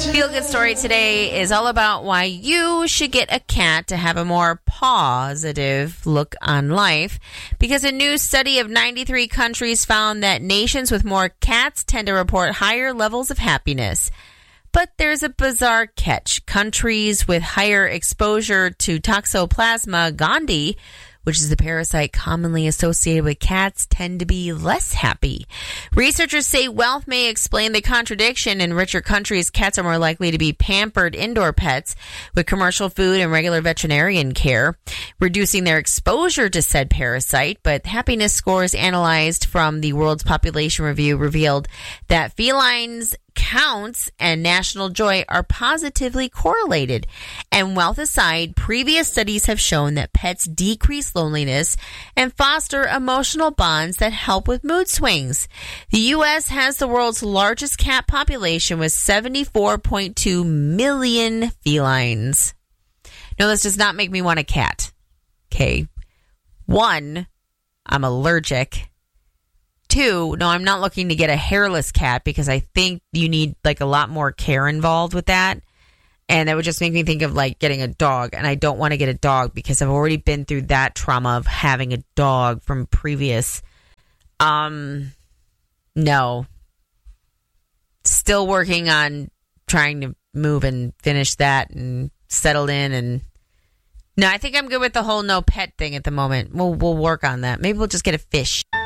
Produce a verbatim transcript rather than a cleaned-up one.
Feel-good story today is all about why you should get a cat to have a more positive look on life. Because a new study of ninety-three countries found that nations with more cats tend to report higher levels of happiness. But there's a bizarre catch. Countries with higher exposure to Toxoplasma gondii, which is the parasite commonly associated with cats, tend to be less happy. Researchers say wealth may explain the contradiction. In richer countries, cats are more likely to be pampered indoor pets with commercial food and regular veterinarian care, reducing their exposure to said parasite. But happiness scores analyzed from the World's Population Review revealed that felines counts and national joy are positively correlated. And wealth aside, previous studies have shown that pets decrease loneliness and foster emotional bonds that help with mood swings. The U S has the world's largest cat population with seventy-four point two million felines. No, this does not make me want a cat. Okay. One, I'm allergic. Two, no, I'm not looking to get a hairless cat because I think you need like a lot more care involved with that. And that would just make me think of like getting a dog. And I don't want to get a dog because I've already been through that trauma of having a dog from previous. Um, no. Still working on trying to move and finish that and settle in. And no, I think I'm good with the whole no pet thing at the moment. We'll, we'll work on that. Maybe we'll just get a fish.